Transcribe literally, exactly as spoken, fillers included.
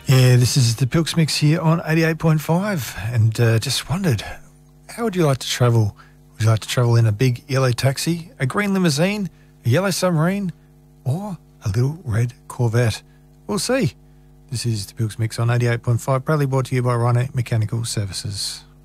Yeah, this is the Pilks Mix here on eighty-eight point five, and uh, just wondered, how would you like to travel? Would you like to travel in a big yellow taxi, a green limousine, a yellow submarine, or a little red Corvette? We'll see. This is the Pilks Mix on eighty-eight point five, proudly brought to you by Rhino Mechanical Services.